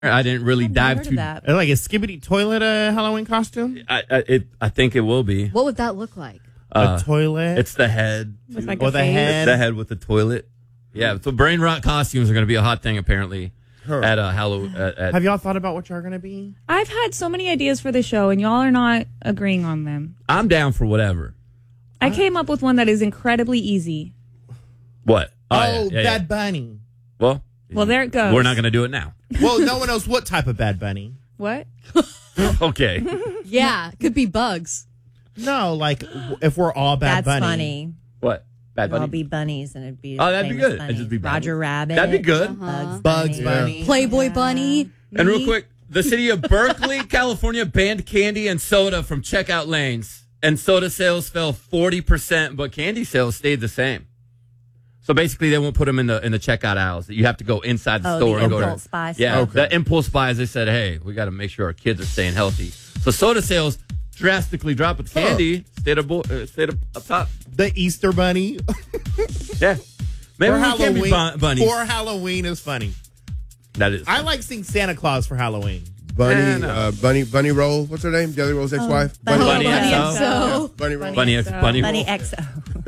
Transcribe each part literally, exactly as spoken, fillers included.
I didn't really I've dive heard too. of that. Like a skibbity toilet uh, Halloween costume? I, I, it, I think it will be. What would that look like? Uh, a toilet? It's the head. With like Or a the face? head. The head with the toilet. Yeah, so brain rot costumes are going to be a hot thing apparently Her. at uh, Halloween. At, at, Have y'all thought about what you're going to be? I've had so many ideas for the show, and y'all are not agreeing on them. I'm down for whatever. I came up with one that is incredibly easy. What? Oh, yeah, yeah, yeah. Bad Bunny. Well, Well, there it goes. we're not going to do it now. Well, no one knows what type of Bad Bunny. What? Okay. Yeah, could be bugs. No, like w- if we're all Bad That's Bunny. funny. What? Bad It'll Bunny? all be bunnies, and it'd be Oh, that'd be famous good. bunnies. It'd just be Roger bunnies. Rabbit. That'd be good. Bugs, Bugs Bunny. Bunny. Playboy Bunny. And real Me. quick, the city of Berkeley, California banned candy and soda from checkout lanes. And soda sales fell forty percent, but candy sales stayed the same. So basically, they won't put them in the in the checkout aisles. You have to go inside the Oh, store the and go impulse to. buy Yeah, stuff. the impulse buys. They said, "Hey, we got to make sure our kids are staying healthy." So soda sales drastically dropped, but candy stayed up, uh, stayed up, up top. The Easter Bunny. Yeah, maybe for we can be bun- bunnies. For Halloween is funny. That is. I like seeing Santa Claus for Halloween. Bunny, Yeah, no. uh, Bunny, Bunny Roll. What's her name? Jelly Roll's ex-wife. Bunny, Bunny Bunny, X O. So, Bunny Roll. Bunny, X, bunny. Bunny roll. X O.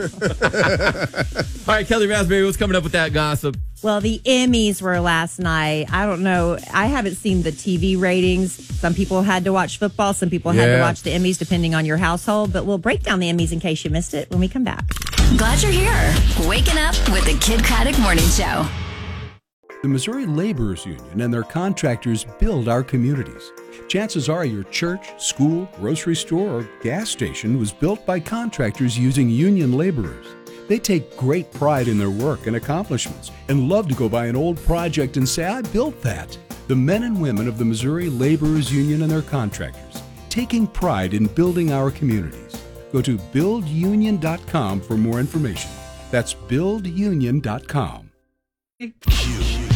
All right, Kelly Raspberry, what's coming up with that gossip? Well, the Emmys were last night. I don't know. I haven't seen the T V ratings. Some people had to watch football. Some people had to Yeah. watch the Emmys, depending on your household. But we'll break down the Emmys in case you missed it when we come back. Glad you're here. Waking up with the Kid Craddock Morning Show. The Missouri Laborers Union and their contractors build our communities. Chances are your church, school, grocery store, or gas station was built by contractors using union laborers. They take great pride in their work and accomplishments and love to go by an old project and say, I built that. The men and women of the Missouri Laborers Union and their contractors, taking pride in building our communities. Go to build union dot com for more information. That's build union dot com. Q